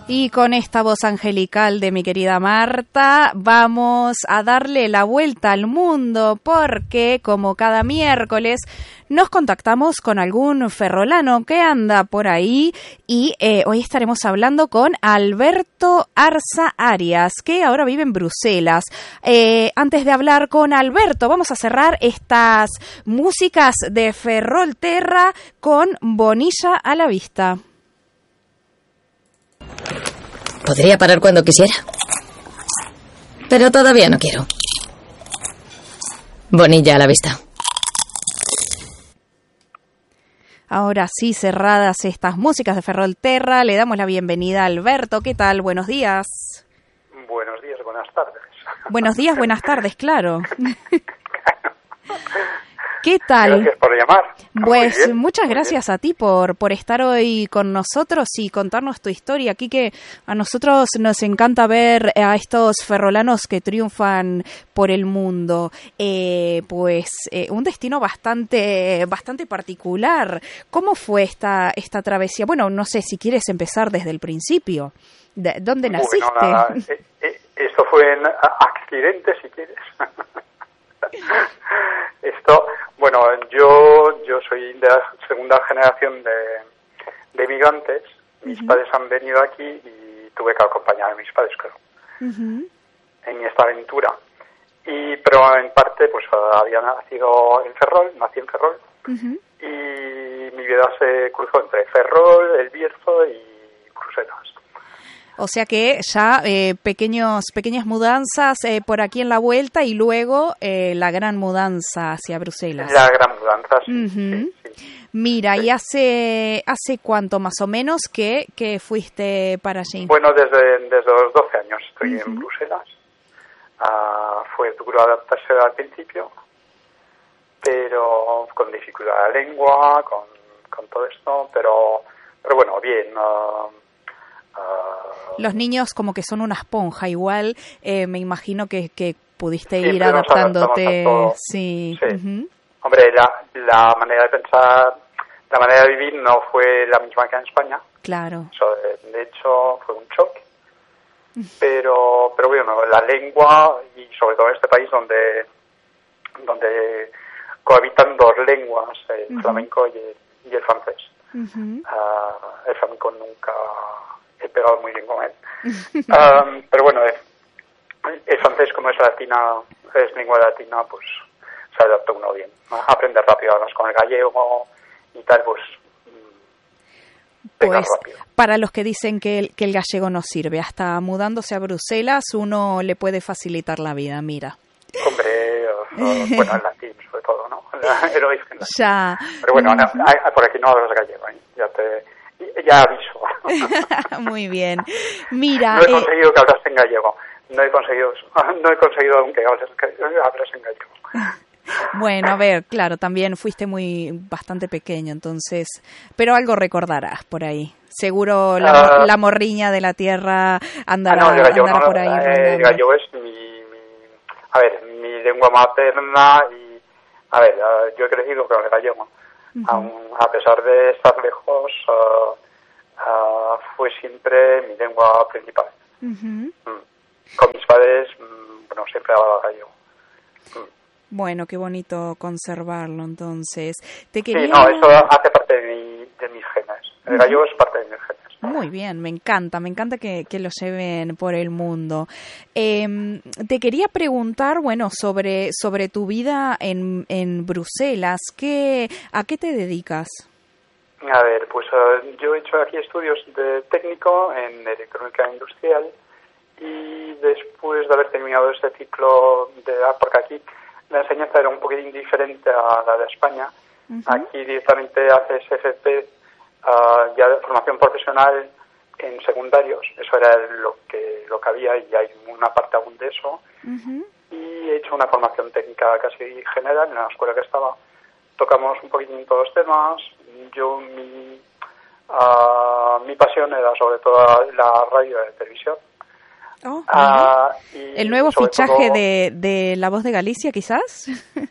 Y con esta voz angelical de mi querida Marta, vamos a darle la vuelta al mundo porque, como cada miércoles, nos contactamos con algún ferrolano que anda por ahí y hoy estaremos hablando con Alberto Arza Arias, que ahora vive en Bruselas. Antes de hablar con Alberto, vamos a cerrar estas músicas de Ferrolterra con Bonilla a la vista. Podría parar cuando quisiera, pero todavía no quiero. Bonilla a la vista. Ahora sí, cerradas estas músicas de Ferrolterra, le damos la bienvenida a Alberto. ¿Qué tal? Buenos días. Buenos días, buenas tardes. Buenos días, buenas tardes, claro. ¿Qué tal? Gracias por llamar. Pues muchas gracias a ti por estar hoy con nosotros y contarnos tu historia. Aquí que a nosotros nos encanta ver a estos ferrolanos que triunfan por el mundo. Un destino bastante particular. ¿Cómo fue esta travesía? Bueno, no sé si quieres empezar desde el principio. ¿Dónde naciste? Bueno, esto fue en accidente, si quieres. Yo soy de la segunda generación de migrantes. Mis padres han venido aquí y tuve que acompañar a mis padres, claro, en esta aventura. Pero en parte, pues había nacido en Ferrol, nací en Ferrol, y mi vida se cruzó entre Ferrol, El Bierzo y Bruselas. O sea que ya pequeñas mudanzas por aquí en la vuelta y luego la gran mudanza hacia Bruselas. La gran mudanza, sí. Mira, sí. ¿Y hace cuánto más o menos que fuiste para allí? Bueno, desde los 12 años estoy en Bruselas. Fue duro adaptarse al principio, pero con dificultad de lengua, con todo esto, pero bueno, bien. Los niños como que son una esponja, igual me imagino que pudiste ir adaptándote. Sí. Hombre, la manera de pensar, la manera de vivir no fue la misma que en España. Claro. De hecho, fue un shock. Pero bueno, la lengua, y sobre todo en este país donde cohabitan dos lenguas, el flamenco y el francés. El flamenco nunca he pegado muy bien con él. Pero bueno, el francés, como es lengua latina, pues se adapta uno bien. Aprende rápido, además con el gallego y tal, pues rápido. Para los que dicen que el gallego no sirve, hasta mudándose a Bruselas uno le puede facilitar la vida, mira. Hombre, bueno, el latín sobre todo, ¿no? El origen latín. Ya. Pero bueno, por aquí no hablas gallego, ya aviso. Muy bien. Mira, no he conseguido que hablas en gallego. No he conseguido aún que hables en gallego. Bueno, a ver, claro, también fuiste bastante pequeño, entonces, pero algo recordarás por ahí. Seguro la morriña de la tierra andará por ahí. El gallego es mi lengua materna y, yo he crecido con el gallego. A pesar de estar lejos, fue siempre mi lengua principal. Con mis padres, siempre hablaba gallego. Bueno, qué bonito conservarlo, entonces. Sí, eso hace parte de mis genes. El gallego es parte de mis genes. Muy bien, me encanta que lo lleven por el mundo. Te quería preguntar, sobre tu vida en Bruselas. ¿A qué te dedicas? A ver, pues yo he hecho aquí estudios de técnico en electrónica industrial y después de haber terminado este ciclo porque aquí la enseñanza era un poquitín diferente a la de España. Aquí directamente haces FP, ya de formación profesional en secundarios. Eso era lo que había y hay una parte aún de eso. Y he hecho una formación técnica casi general en la escuela que estaba. Tocamos un poquitín todos los temas. Mi pasión era sobre todo la radio y la televisión. ¿El nuevo fichaje de La Voz de Galicia, quizás?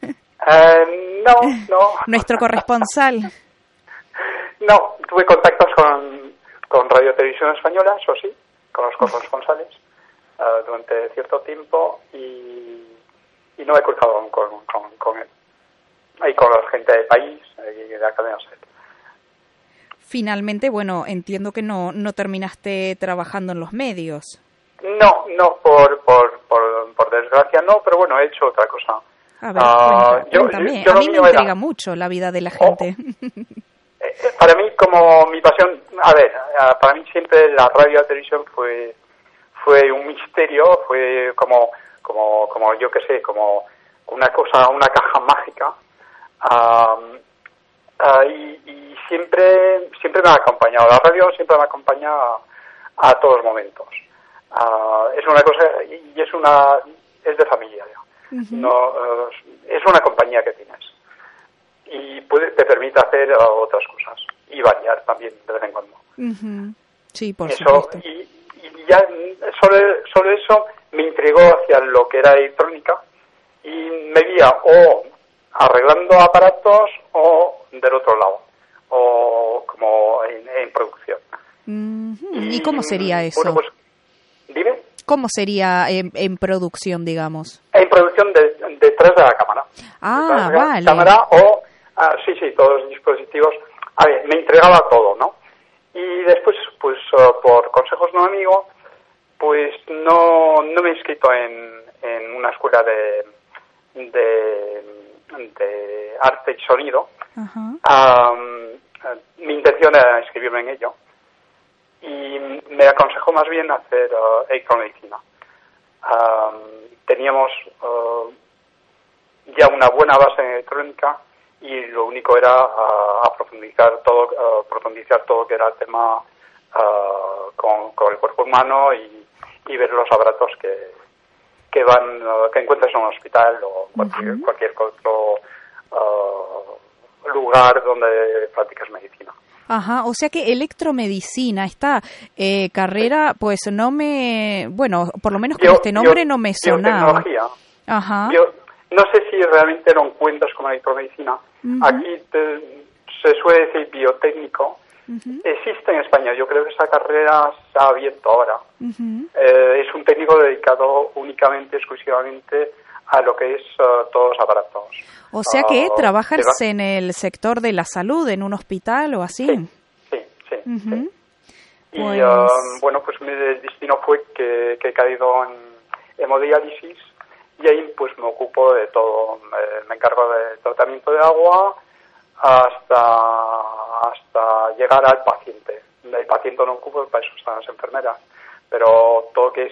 No. ¿Nuestro corresponsal? No, tuve contactos con Radio Televisión Española, eso sí. los corresponsales durante cierto tiempo y no me he cruzado aún con él. Y con la gente del país y de la cadena SER. Finalmente, bueno, entiendo que no terminaste trabajando en los medios. No, por desgracia no, pero bueno, he hecho otra cosa. A ver, cuéntame. A mí me intriga mucho la vida de la gente. Para mí, como mi pasión, para mí siempre la radio y la televisión fue un misterio, fue como yo qué sé, como una cosa, una caja mágica. Y siempre me ha acompañado. La radio siempre me acompaña a todos momentos. Es una cosa y es de familia. No, es una compañía que tienes y te permite hacer otras cosas y variar también de vez en cuando. Sí, por supuesto. Y ya sobre eso me intrigó hacia lo que era electrónica y me veía o arreglando aparatos o del otro lado o como en producción. ¿Y cómo sería eso? Bueno, pues, dime. ¿Cómo sería en producción, digamos? En producción detrás de la cámara. Ah, vale. Cámara o sí, todos los dispositivos. A ver, me entregaba todo, ¿no? Y después, pues por consejos de un amigo, pues no me he inscrito en una escuela de arte y sonido. Mi intención era inscribirme en ello y me aconsejó más bien hacer electromedicina. Teníamos ya una buena base en electrónica y lo único era profundizar todo que era tema con el cuerpo humano y ver los aparatos que encuentras en un hospital o cualquier otro lugar donde practicas medicina. Ajá, o sea que electromedicina, esta carrera, pues bueno, por lo menos con este nombre no me sonaba. Ajá. Yo no sé si realmente lo encuentras como electromedicina. Aquí se suele decir biotécnico. Existe en España, yo creo que esa carrera se ha abierto ahora. Es un técnico dedicado únicamente, exclusivamente a lo que es todos los aparatos. O sea que trabajas en el sector de la salud, en un hospital o así. Sí. Y pues... bueno, pues mi destino fue que he caído en hemodiálisis y ahí pues me ocupo de todo. Me encargo del tratamiento de agua hasta llegar al paciente. El paciente no ocupo, para eso están las enfermeras, pero todo que es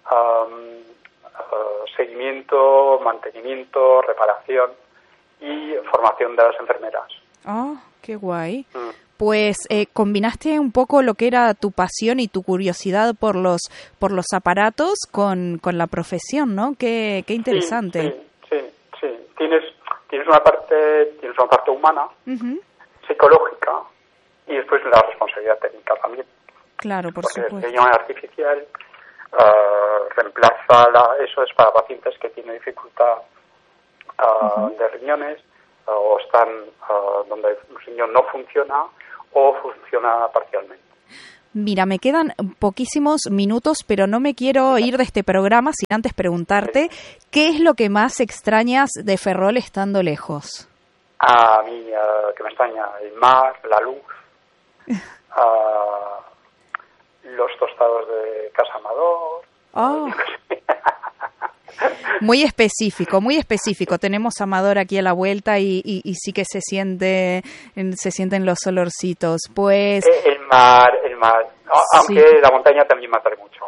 seguimiento, mantenimiento, reparación y formación de las enfermeras. Qué guay. Pues combinaste un poco lo que era tu pasión y tu curiosidad por los aparatos con la profesión, ¿no? Qué interesante. Sí. Tienes una parte humana, psicológica y después la responsabilidad técnica también. Claro, por supuesto. Porque el riñón artificial reemplaza eso es para pacientes que tienen dificultad de riñones o están donde el riñón no funciona o funciona parcialmente. Mira, me quedan poquísimos minutos, pero no me quiero ir de este programa sin antes preguntarte ¿qué es lo que más extrañas de Ferrol estando lejos? A mí que me extraña el mar, la luz, los tostados de Casa Amador. Muy específico. Tenemos Amador aquí a la vuelta y sí que se sienten los olorcitos. Pues el mar, aunque la montaña también me atrae mucho.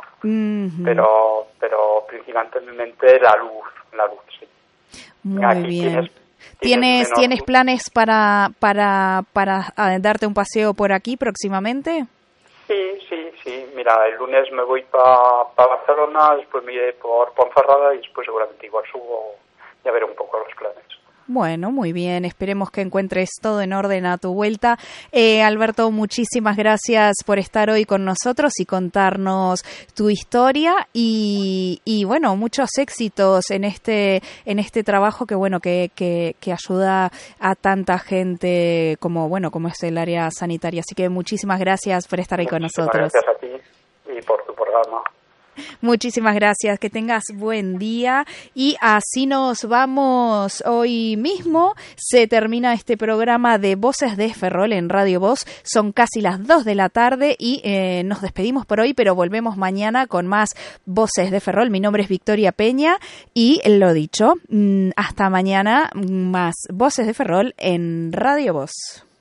Pero principalmente la luz, sí. Muy aquí bien. ¿Tienes planes para darte un paseo por aquí próximamente? Sí. Mira, el lunes me voy para Barcelona, después me iré por Ponferrada y después seguramente igual subo y a ver un poco los planes. Bueno, muy bien. Esperemos que encuentres todo en orden a tu vuelta. Alberto, muchísimas gracias por estar hoy con nosotros y contarnos tu historia y bueno, muchos éxitos en este trabajo que ayuda a tanta gente como es el área sanitaria. Así que muchísimas gracias por estar ahí con nosotros. Gracias a ti y por tu programa. Muchísimas gracias, que tengas buen día y así nos vamos hoy mismo. Se termina este programa de Voces de Ferrol en Radio Voz. Son casi las 2 de la tarde y nos despedimos por hoy, pero volvemos mañana con más Voces de Ferrol. Mi nombre es Victoria Peña y lo dicho, hasta mañana, más Voces de Ferrol en Radio Voz.